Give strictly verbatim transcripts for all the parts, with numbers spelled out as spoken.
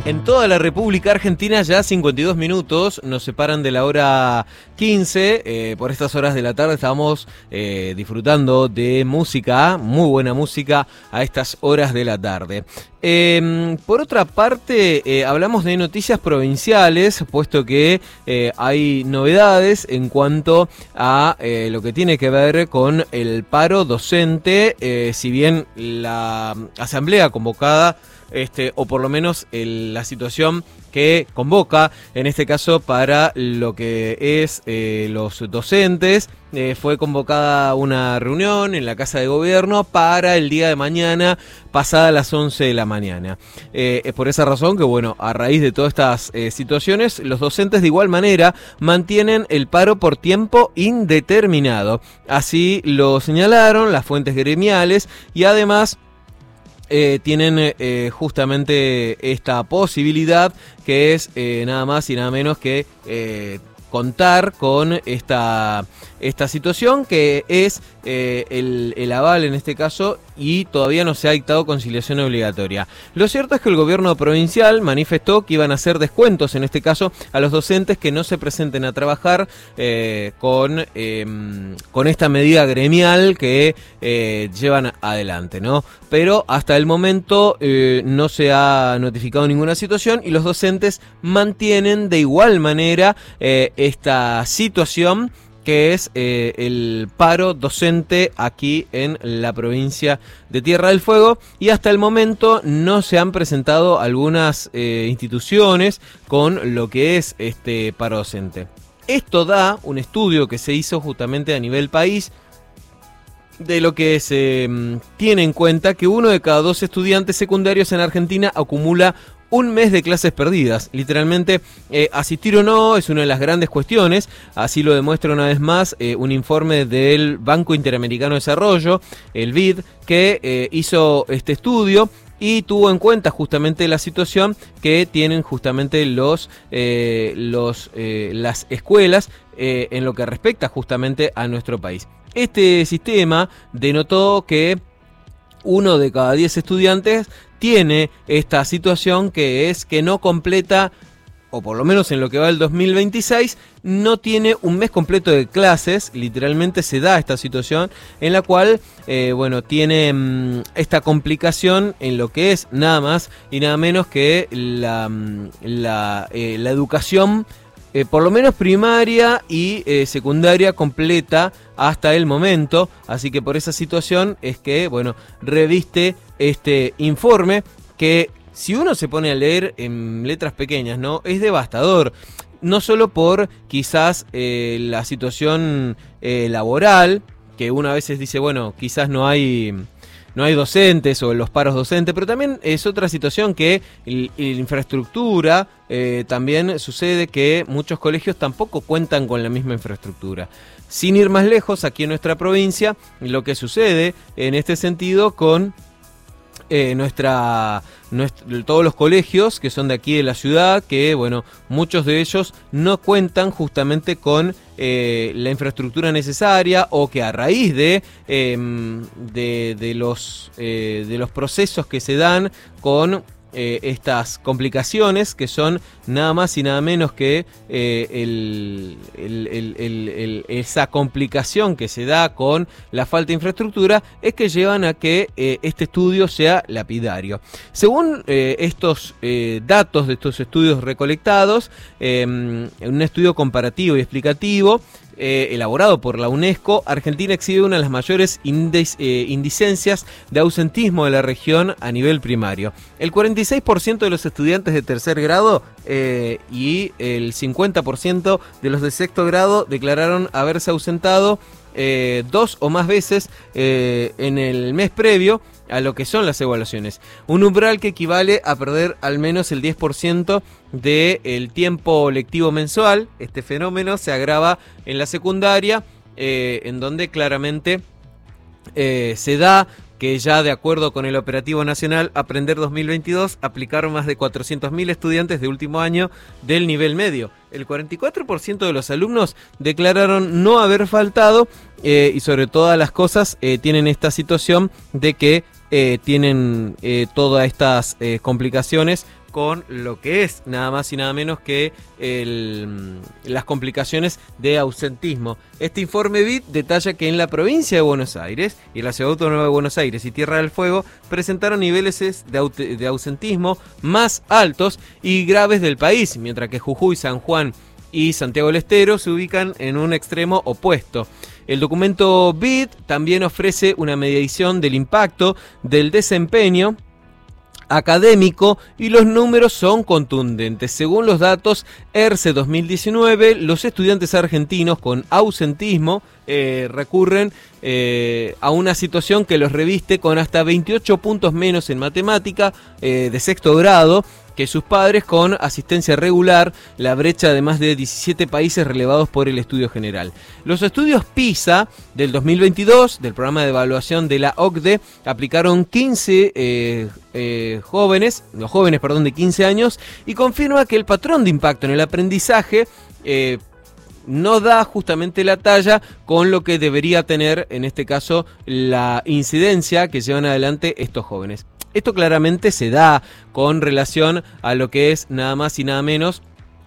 En toda la República Argentina ya cincuenta y dos minutos nos separan de la hora quince. Eh, por estas horas de la tarde estábamos eh, disfrutando de música, muy buena música a estas horas de la tarde. Eh, por otra parte, eh, hablamos de noticias provinciales, puesto que eh, hay novedades en cuanto a eh, lo que tiene que ver con el paro docente, eh, si bien la asamblea convocada Este, o por lo menos el, la situación que convoca, en este caso para lo que es eh, los docentes, eh, fue convocada una reunión en la Casa de Gobierno para el día de mañana, pasada las once de la mañana. Eh, es por esa razón que, bueno, a raíz de todas estas eh, situaciones, los docentes de igual manera mantienen el paro por tiempo indeterminado. Así lo señalaron las fuentes gremiales y además Eh, tienen eh, justamente esta posibilidad que es eh, nada más y nada menos que eh, contar con esta, esta situación que es eh, el, el aval en este caso, y todavía no se ha dictado conciliación obligatoria. Lo cierto es que el gobierno provincial manifestó que iban a hacer descuentos en este caso a los docentes que no se presenten a trabajar eh, con, eh, con esta medida gremial que eh, llevan adelante, ¿no? Pero hasta el momento eh, no se ha notificado ninguna situación y los docentes mantienen de igual manera eh, esta situación que es eh, el paro docente aquí en la provincia de Tierra del Fuego, y hasta el momento no se han presentado algunas eh, instituciones con lo que es este paro docente. Esto da un estudio que se hizo justamente a nivel país, de lo que se um, tiene en cuenta que uno de cada dos estudiantes secundarios en Argentina acumula un mes de clases perdidas. Literalmente, eh, asistir o no es una de las grandes cuestiones, así lo demuestra una vez más eh, un informe del Banco Interamericano de Desarrollo, el B I D, que eh, hizo este estudio y tuvo en cuenta justamente la situación que tienen justamente los, eh, los, eh, las escuelas eh, en lo que respecta justamente a nuestro país. Este sistema denotó que uno de cada diez estudiantes tiene esta situación, que es que no completa, o por lo menos en lo que va del dos mil veintiséis, no tiene un mes completo de clases. Literalmente se da esta situación en la cual, eh, bueno, tiene mmm, esta complicación en lo que es nada más y nada menos que la, la, eh, la educación, eh, por lo menos primaria y eh, secundaria completa hasta el momento. Así que por esa situación es que, bueno, reviste este informe que, si uno se pone a leer en letras pequeñas, ¿no?, es devastador. No solo por quizás eh, la situación eh, laboral, que uno a veces dice, bueno, quizás no hay... no hay docentes o los paros docentes, pero también es otra situación que la infraestructura, eh, también sucede que muchos colegios tampoco cuentan con la misma infraestructura. Sin ir más lejos, aquí en nuestra provincia, lo que sucede en este sentido con eh, nuestra, nuestra, todos los colegios que son de aquí de la ciudad, que bueno, muchos de ellos no cuentan justamente con Eh, la infraestructura necesaria, o que a raíz de, eh, de, de, los, eh, de los procesos que se dan con eh, estas complicaciones, que son nada más y nada menos que eh, el, el, el, el, el, esa complicación que se da con la falta de infraestructura, es que llevan a que eh, este estudio sea lapidario. Según eh, estos eh, datos de estos estudios recolectados, eh, en un estudio comparativo y explicativo Eh, elaborado por la UNESCO, Argentina exhibe una de las mayores indic- eh, indicencias de ausentismo de la región a nivel primario. El cuarenta y seis por ciento de los estudiantes de tercer grado eh, y el cincuenta por ciento de los de sexto grado declararon haberse ausentado eh, dos o más veces eh, en el mes previo a lo que son las evaluaciones. Un umbral que equivale a perder al menos el diez por ciento del tiempo lectivo mensual. Este fenómeno se agrava en la secundaria, eh, en donde claramente eh, se da que ya de acuerdo con el Operativo Nacional Aprender dos mil veintidós, aplicaron más de cuatrocientos mil estudiantes de último año del nivel medio. El cuarenta y cuatro por ciento de los alumnos declararon no haber faltado eh, y sobre todas las cosas eh, tienen esta situación de que eh, tienen eh, todas estas eh, complicaciones con lo que es nada más y nada menos que el, las complicaciones de ausentismo. Este informe B I D detalla que en la provincia de Buenos Aires y en la Ciudad Autónoma de Buenos Aires y Tierra del Fuego presentaron niveles de, de ausentismo más altos y graves del país, mientras que Jujuy, San Juan y Santiago del Estero se ubican en un extremo opuesto. El documento B I D también ofrece una medición del impacto del desempeño académico y los números son contundentes. Según los datos E R C e dos mil diecinueve, los estudiantes argentinos con ausentismo eh, recurren eh, a una situación que los reviste con hasta veintiocho puntos menos en matemática eh, de sexto grado que sus padres con asistencia regular, la brecha de más de diecisiete países relevados por el estudio general. Los estudios PISA del dos mil veintidós, del programa de evaluación de la O C D E, aplicaron quince eh, eh, jóvenes, los jóvenes perdón, de quince años, y confirma que el patrón de impacto en el aprendizaje eh, no da justamente la talla con lo que debería tener, en este caso, la incidencia que llevan adelante estos jóvenes. Esto claramente se da con relación a lo que es nada más y nada menos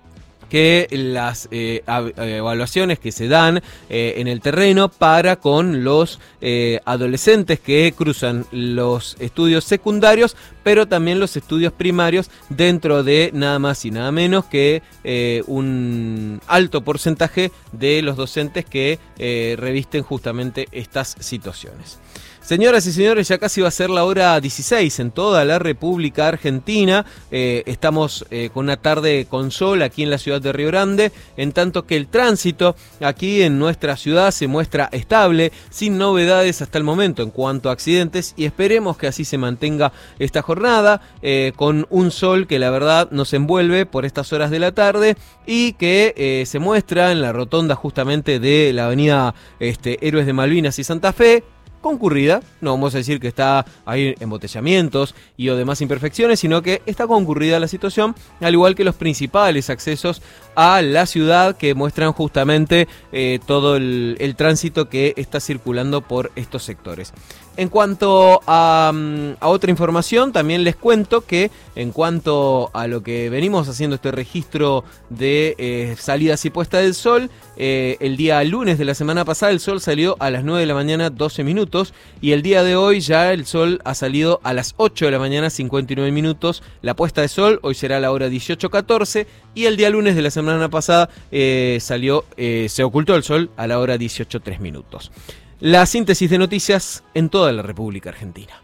que las eh, evaluaciones que se dan eh, en el terreno para con los eh, adolescentes que cruzan los estudios secundarios, pero también los estudios primarios dentro de nada más y nada menos que eh, un alto porcentaje de los docentes que eh, revisten justamente estas situaciones. Señoras y señores, ya casi va a ser la hora dieciséis en toda la República Argentina. Eh, estamos eh, con una tarde con sol aquí en la ciudad de Río Grande, en tanto que el tránsito aquí en nuestra ciudad se muestra estable, sin novedades hasta el momento en cuanto a accidentes, y esperemos que así se mantenga esta jornada, eh, con un sol que la verdad nos envuelve por estas horas de la tarde y que eh, se muestra en la rotonda justamente de la avenida este, Héroes de Malvinas y Santa Fe, concurrida, no vamos a decir que está ahí embotellamientos y o demás imperfecciones, sino que está concurrida la situación, al igual que los principales accesos a la ciudad que muestran justamente eh, todo el, el tránsito que está circulando por estos sectores. En cuanto a, a otra información, también les cuento que en cuanto a lo que venimos haciendo este registro de eh, salidas y puesta del sol, eh, el día lunes de la semana pasada el sol salió a las nueve de la mañana doce minutos y el día de hoy ya el sol ha salido a las ocho de la mañana cincuenta y nueve minutos. La puesta de sol hoy será a la hora dieciocho catorce y el día lunes de la semana pasada eh, salió, eh, se ocultó el sol a la hora dieciocho tres minutos. La síntesis de noticias en toda la República Argentina.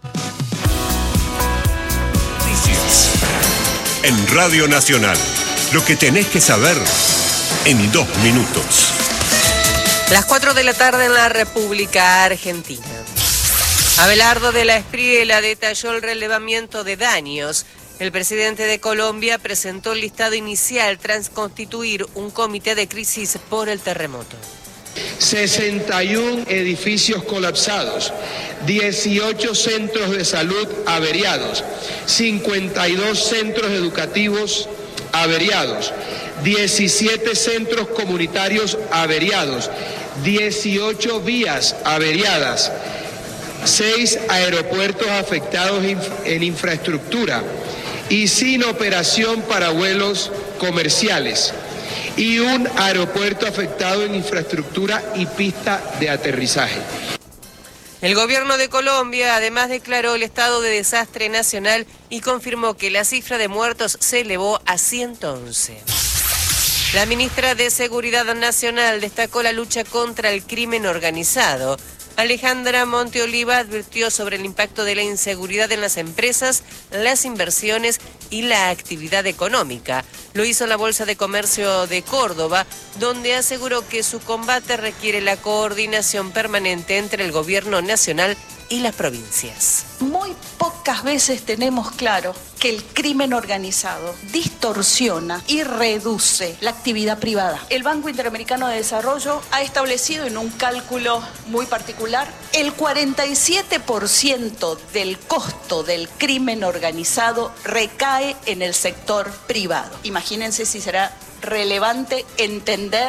Noticias en Radio Nacional. Lo que tenés que saber en dos minutos. Las cuatro de la tarde en la República Argentina. Abelardo de la Espriela detalló el relevamiento de daños. El presidente de Colombia presentó el listado inicial tras constituir un comité de crisis por el terremoto. sesenta y uno edificios colapsados, dieciocho centros de salud averiados, cincuenta y dos centros educativos averiados, diecisiete centros comunitarios averiados, dieciocho vías averiadas, seis aeropuertos afectados en infraestructura y sin operación para vuelos comerciales, y un aeropuerto afectado en infraestructura y pista de aterrizaje. El gobierno de Colombia además declaró el estado de desastre nacional y confirmó que la cifra de muertos se elevó a ciento once. La ministra de Seguridad Nacional destacó la lucha contra el crimen organizado. Alejandra Monteoliva advirtió sobre el impacto de la inseguridad en las empresas, las inversiones y la actividad económica. Lo hizo en la Bolsa de Comercio de Córdoba, donde aseguró que su combate requiere la coordinación permanente entre el gobierno nacional y las provincias. Muy pocas veces tenemos claro que el crimen organizado distorsiona y reduce la actividad privada. El Banco Interamericano de Desarrollo ha establecido en un cálculo muy particular el cuarenta y siete por ciento del costo del crimen organizado recae en el sector privado. Imagínense si será relevante entender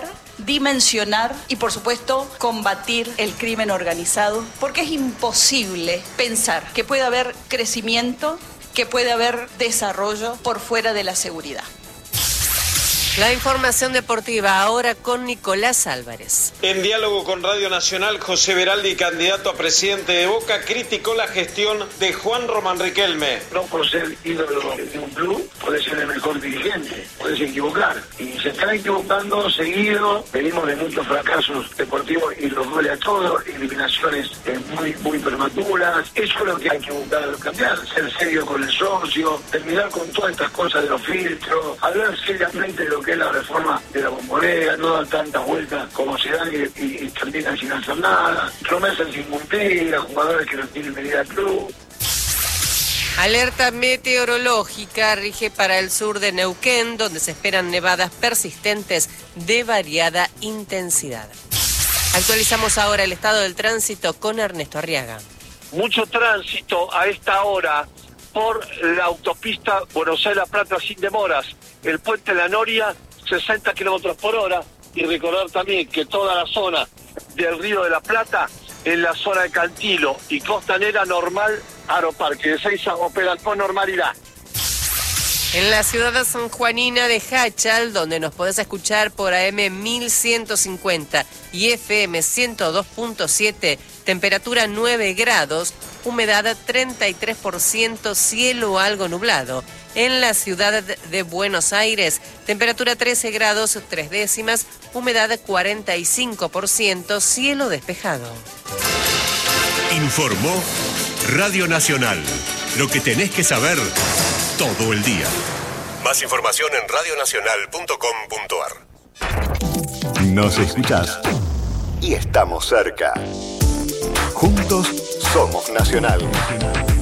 dimensionar y, por supuesto, combatir el crimen organizado, porque es imposible pensar que puede haber crecimiento, que puede haber desarrollo por fuera de la seguridad. La información deportiva ahora con Nicolás Álvarez. En diálogo con Radio Nacional, José Veraldi, candidato a presidente de Boca, criticó la gestión de Juan Román Riquelme. No por ser ídolo de un club, puede ser el mejor dirigente, puedes equivocar. Y se están equivocando seguido, venimos de muchos fracasos deportivos y los duele a todos, eliminaciones eh, muy, muy prematuras. Eso es lo que hay que buscar cambiar, ser serio con el socio, terminar con todas estas cosas de los filtros, hablar seriamente de lo que es la reforma de la bombonera, no dar tantas vueltas como se dan y, y, y terminan sin hacer nada, promesas sin cumplir, a jugadores que no tienen medida al club. Alerta meteorológica rige para el sur de Neuquén, donde se esperan nevadas persistentes de variada intensidad. Actualizamos ahora el estado del tránsito con Ernesto Arriaga. Mucho tránsito a esta hora por la autopista Buenos Aires-La Plata sin demoras. El puente La Noria, sesenta kilómetros por hora. Y recordar también que toda la zona del Río de la Plata, en la zona de Cantilo y Costanera, normal, Aeroparque. De Ezeiza operan con normalidad. En la ciudad sanjuanina de Hachal, donde nos podés escuchar por A M mil ciento cincuenta y F M ciento dos punto siete, temperatura nueve grados, humedad treinta y tres por ciento, cielo algo nublado. En la ciudad de Buenos Aires, temperatura trece grados, tres décimas, humedad cuarenta y cinco por ciento, cielo despejado. Informó Radio Nacional. Lo que tenés que saber todo el día. Más información en radio nacional punto com punto a r. Nos escuchás y estamos cerca. Juntos somos Nacional.